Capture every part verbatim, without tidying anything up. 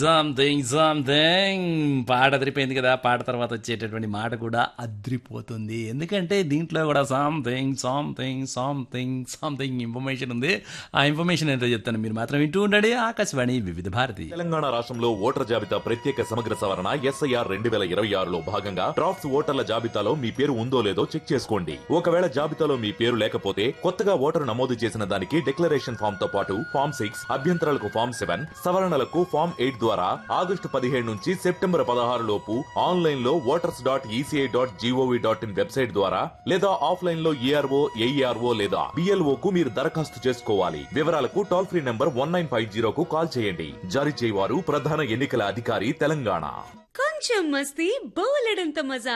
Something something పాట అదిరిపోయింది కదా. పాట తర్వాత వచ్చేటటువంటి మాట కూడా అదిరిపోతుంది. ఎందుకంటే దీంట్లో కూడా something something something something information ఉంది. ఆ ఇన్ఫర్మేషన్ ఏంటో చెప్తాను, మీరు మాత్రం వింటూ ఉండండి. ఆకాశవాణి వివిధ భారతి. తెలంగాణ రాష్ట్రంలో ఓటర్ జాబితా ప్రత్యేక సమగ్ర సవరణ ఎస్ఐఆర్ రెండు వేల ఇరవై ఆరులో భాగంగా డ్రాఫ్ట్స్ ఓటర్ల జాబితాలో మీ పేరు ఉందో లేదో చెక్ చేసుకోండి. ఒకవేళ జాబితాలో మీ పేరు లేకపోతే కొత్తగా ఓటరు నమోదు చేసిన దానికి డిక్లరేషన్ ఫామ్ తో పాటు ఫామ్ సిక్స్ అభ్యంతరాలకు ఫామ్ సెవెన్ సవరణలకు ఫామ్ ఎయిట్ ద్వారా ఆగస్టు పదిహేడు నుంచి సెప్టెంబర్ పదహారు లోపు ఆన్లైన్ లో voters dot ECI dot GOV dot in website ద్వారా లేదా ఆఫ్లైన్ లో ఈఆర్ఓ ఏఈఆర్ఓ లేదా బిఎల్ఓ కు మీరు దరఖాస్తు చేసుకోవాలి. వివరాలకు toll free number one nine five జీరోకు call చేయండి. జారీ చేయవారు ప్రధాన ఎన్నికల అధికారి తెలంగాణ. కొంచెం మస్తీ బోలెడంత మజా,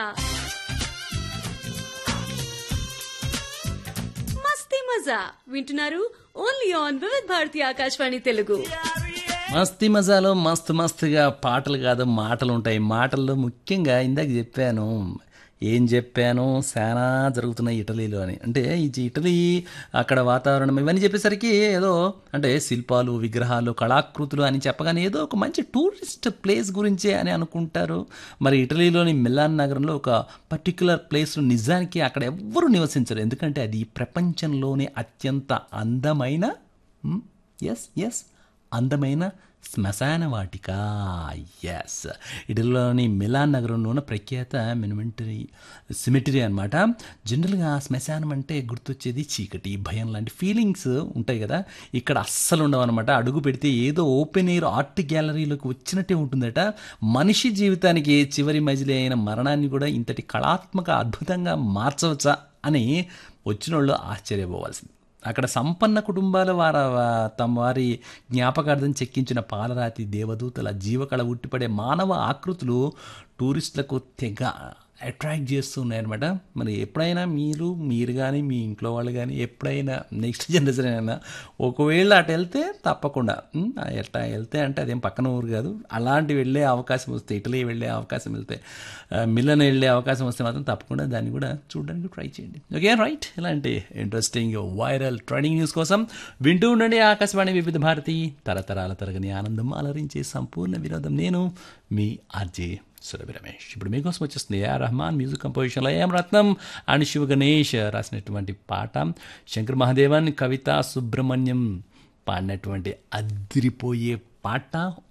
మస్తీ మజా వింటున్నారు ఓన్లీ ఆన్ వివిధ భారతి ఆకాశవాణి తెలుగు. మస్తి మజాలో మస్తు మస్తుగా పాటలు కాదు మాటలు ఉంటాయి. మాటల్లో ముఖ్యంగా ఇందాక చెప్పాను, ఏం చెప్పాను, చాలా జరుగుతున్నాయి ఇటలీలో అని. అంటే ఇది ఇటలీ అక్కడ వాతావరణం ఇవన్నీ చెప్పేసరికి ఏదో అంటే శిల్పాలు, విగ్రహాలు, కళాకృతులు అని చెప్పగానే ఏదో ఒక మంచి టూరిస్ట్ ప్లేస్ గురించే అని అనుకుంటారు. మరి ఇటలీలోని మిలాన్ నగరంలో ఒక పర్టిక్యులర్ ప్లేస్ నిజానికి అక్కడ ఎవ్వరూ నివసించరు. ఎందుకంటే అది ప్రపంచంలోనే అత్యంత అందమైన ఎస్ ఎస్ అందమైన శ్మశాన వాటిక. ఎస్, ఇటలీలోని మిలాన్ నగరంలో ఉన్న ప్రఖ్యాత మినిమెంటరీ సిమెటరీ అనమాట. జనరల్గా శ్మశానం అంటే గుర్తొచ్చేది చీకటి, భయం లాంటి ఫీలింగ్స్ ఉంటాయి కదా. ఇక్కడ అస్సలు ఉండవు అనమాట. అడుగు పెడితే ఏదో ఓపెన్ ఎయిర్ ఆర్ట్ గ్యాలరీలోకి వచ్చినట్టే ఉంటుందట. మనిషి జీవితానికి చివరి మజిలీ అయిన మరణాన్ని కూడా ఇంతటి కళాత్మక అద్భుతంగా మార్చవచ్చా అని వచ్చిన వాళ్ళు ఆశ్చర్యపోవాల్సింది. అక్కడ సంపన్న కుటుంబాల వార తమ వారి జ్ఞాపకార్థం చెక్కించిన పాలరాతి దేవదూతల జీవకళ ఉట్టిపడే మానవ ఆకృతులు టూరిస్టులకు తెగ అట్రాక్ట్ చేస్తున్నాయన్నమాట. మరి ఎప్పుడైనా మీరు మీరు కానీ మీ ఇంట్లో వాళ్ళు కానీ ఎప్పుడైనా నెక్స్ట్ జనరేషన్ అయినా ఒకవేళ అటు వెళ్తే తప్పకుండా ఎట్లా వెళ్తే అంటే అదేం పక్కన ఊరు కాదు, అలాంటి వెళ్ళే అవకాశం వస్తే, ఇటలీ వెళ్ళే అవకాశం వెళ్తే, మిలన్ వెళ్ళే అవకాశం వస్తే మాత్రం తప్పకుండా దాన్ని కూడా చూడడానికి ట్రై చేయండి. Okay right. ఇలాంటి ఇంట్రెస్టింగ్ వైరల్ ట్రెండింగ్ న్యూస్ కోసం వింటూ ఉండండి ఆకాశవాణి వివిధ భారతి. తరతరాల తరగని ఆనందం అలరించే సంపూర్ణ వినోదం. నేను మీ ఆర్జే సురభి రమేష్. ఇప్పుడు మీకోసం వచ్చేస్తుంది AR Rahman music కంపోజిషన్లో AM Ratnam and Shiva Ganesh రాసినటువంటి పాట, శంకర్ మహాదేవన్, కవిత సుబ్రహ్మణ్యం పాడినటువంటి అదిరిపోయే పాట